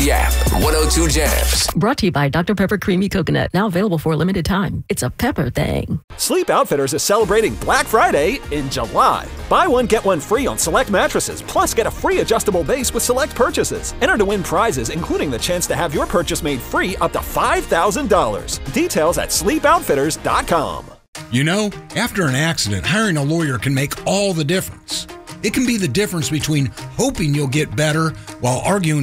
the app. 102 Jams. Brought to you by Dr. Pepper Creamy Coconut. Now available for a limited time. It's a pepper thing. Sleep Outfitters is celebrating Black Friday in July. Buy one, get one free on select mattresses, plus get a free adjustable base with select purchases. Enter to win prizes, including the chance to have your purchase made free up to $5,000. Details at sleepoutfitters.com. You know, after an accident, hiring a lawyer can make all the difference. It can be the difference between hoping you'll get better while arguing